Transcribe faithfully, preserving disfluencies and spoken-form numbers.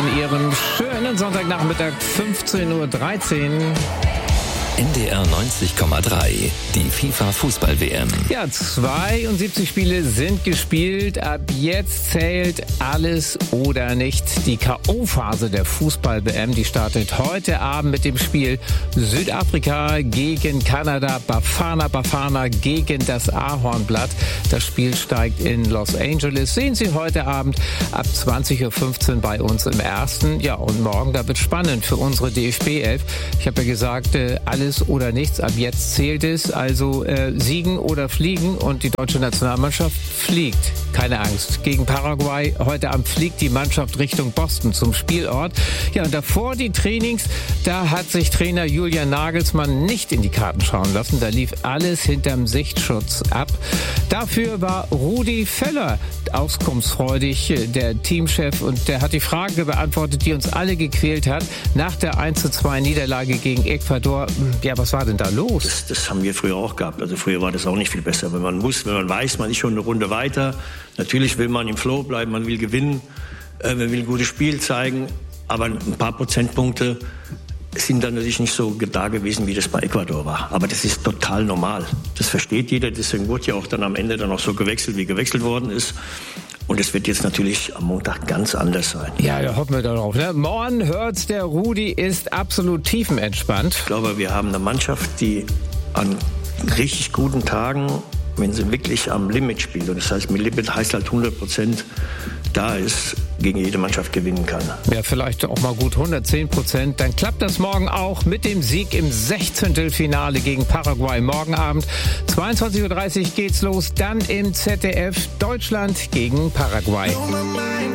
an Ihrem schönen Sonntagnachmittag fünfzehn Uhr dreizehn. N D R neunzig Komma drei, die FIFA-Fußball-W M. Ja, zweiundsiebzig Spiele sind gespielt. Ab jetzt zählt alles oder nichts. Die K O-Phase der Fußball-W M, die startet heute Abend mit dem Spiel Südafrika gegen Kanada. Bafana Bafana gegen das Ahornblatt. Das Spiel steigt in Los Angeles. Sehen Sie heute Abend ab zwanzig Uhr fünfzehn bei uns im Ersten. Ja, und morgen, da wird spannend für unsere D F B elf. Ich habe ja gesagt, alles oder nichts. Ab jetzt zählt es. Also äh, siegen oder fliegen. Und die deutsche Nationalmannschaft fliegt. Keine Angst. Gegen Paraguay heute Abend fliegt die Mannschaft Richtung Boston zum Spielort. Ja, und davor die Trainings. Da hat sich Trainer Julian Nagelsmann nicht in die Karten schauen lassen. Da lief alles hinterm Sichtschutz ab. Dafür war Rudi Völler auskunftsfreudig, der Teamchef. Und der hat die Frage beantwortet, die uns alle gequält hat. Nach der eins zu zwei Niederlage gegen Ecuador. Ja, was war denn da los? Das, das haben wir früher auch gehabt. Also früher war das auch nicht viel besser. Wenn man muss, wenn man weiß, man ist schon eine Runde weiter. Natürlich will man im Flow bleiben, man will gewinnen, äh, man will ein gutes Spiel zeigen. Aber ein paar Prozentpunkte sind dann natürlich nicht so da gewesen, wie das bei Ecuador war. Aber das ist total normal. Das versteht jeder. Deswegen wurde ja auch dann am Ende dann auch so gewechselt, wie gewechselt worden ist. Und es wird jetzt natürlich am Montag ganz anders sein. Ja, da hoffen wir darauf. Ne? Morgen hört's, der Rudi ist absolut tiefenentspannt. Ich glaube, wir haben eine Mannschaft, die an richtig guten Tagen, wenn sie wirklich am Limit spielt, und das heißt, mit Limit heißt halt hundert Prozent da ist, gegen jede Mannschaft gewinnen kann. Ja, vielleicht auch mal gut hundertzehn Prozent. Dann klappt das morgen auch mit dem Sieg im Sechzehntelfinale gegen Paraguay. Morgen Abend zweiundzwanzig Uhr dreißig geht's los. Dann im Z D F Deutschland gegen Paraguay.